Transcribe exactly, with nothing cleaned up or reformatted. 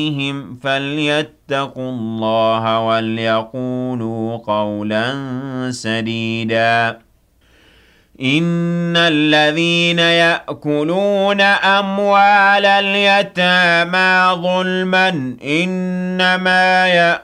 بِهِمْ فَلْيَتَّقُوا اللَّهَ وَلْيَقُولُوا قَوْلًا سَدِيدًا. إِنَّ الَّذِينَ يَأْكُلُونَ أَمْوَالَ الْيَتَامَىٰ ظُلْمًا إِنَّمَا يَأْكُلُونَ